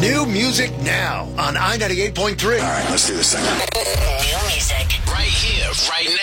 New music now on I-98.3. All right, let's do this thing. New music. Right here, right